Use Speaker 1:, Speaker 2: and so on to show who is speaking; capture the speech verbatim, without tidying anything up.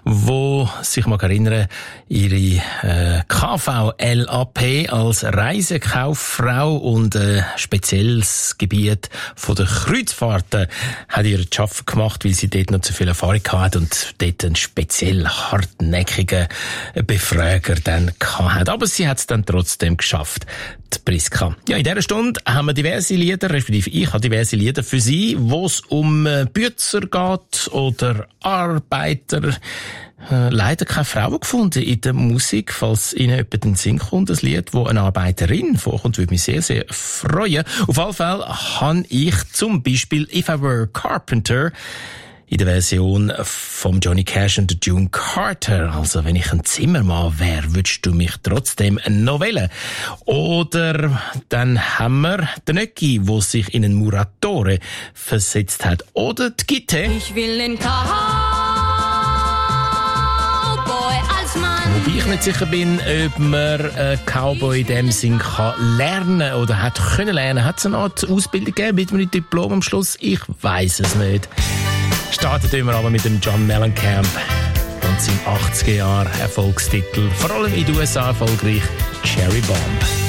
Speaker 1: wo sich mag erinnern, ihre äh, K V L A P als Reisekauffrau und äh, spezielles Gebiet von der Kreuzfahrten hat ihr zu schaffen gemacht, weil sie dort noch zu viel Erfahrung hatte und dort einen speziell hartnäckigen Befrager dann hatte. Aber sie hat es dann trotzdem geschafft, die Priska. Ja, in dieser Stunde haben wir diverse Lieder, respektive ich habe diverse Lieder für Sie, wo es um äh, Bützer geht oder Arbeiter. Äh, leider keine Frauen gefunden in der Musik. Falls Ihnen jemand in den Sinn kommt, ein Lied, wo eine Arbeiterin vorkommt, würde mich sehr, sehr freuen. Auf jeden Fall habe ich zum Beispiel If I Were a Carpenter in der Version von Johnny Cash und June Carter. Also, wenn ich ein Zimmermann wäre, würdest du mich trotzdem noch wählen. Oder dann haben wir den Nöcki, der sich in einen Muratore versetzt hat. Oder die Gitte.
Speaker 2: Ich will den Cowboy als Mann.
Speaker 1: Wobei ich nicht sicher bin, ob man äh, Cowboy in dem Sinn kann lernen oder hat können lernen. Hat es eine Art Ausbildung gegeben mit einem Diplom am Schluss? Ich weiss es nicht. Startet immer aber mit dem John Mellencamp und seinem achtziger Jahre Erfolgstitel, vor allem in den U S A erfolgreich, Cherry Bomb.